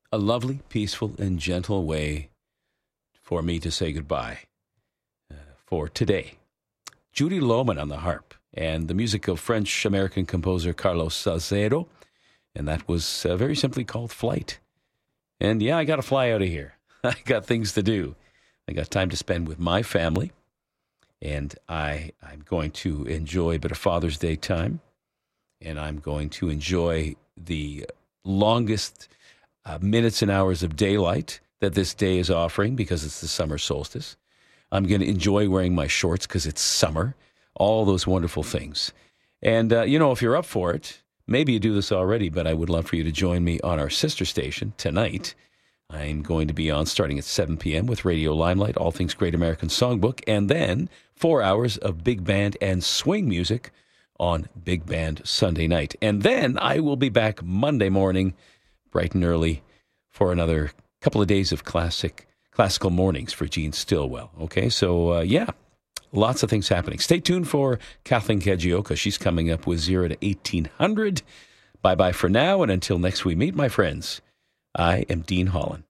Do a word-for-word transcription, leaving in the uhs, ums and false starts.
a lovely, peaceful, and gentle way for me to say goodbye uh, for today. Judy Lohman on the harp and the music of French-American composer Carlos Salcedo, and that was uh, very simply called Flight. And yeah, I got to fly out of here. I got things to do. I got time to spend with my family, and I, I'm going to enjoy a bit of Father's Day time, and I'm going to enjoy the longest uh, minutes and hours of daylight that this day is offering because it's the summer solstice. I'm going to enjoy wearing my shorts because it's summer, all those wonderful things. And, uh, you know, if you're up for it, maybe you do this already, but I would love for you to join me on our sister station tonight. I'm going to be on starting at seven p.m. with Radio Limelight, all things Great American Songbook, and then four hours of big band and swing music on Big Band Sunday night. And then I will be back Monday morning, bright and early, for another couple of days of classic classical mornings for Gene Stillwell. Okay, so uh, yeah, lots of things happening. Stay tuned for Kathleen Kagioka. She's coming up with zero to eighteen hundred. Bye-bye for now, and until next we meet, my friends, I am Dean Holland.